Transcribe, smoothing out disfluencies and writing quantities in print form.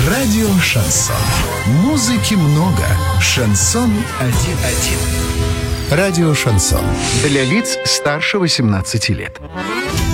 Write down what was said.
Радио «Шансон». Музыки много. Шансон 1:1. Радио «Шансон». Для лиц старше 18 лет.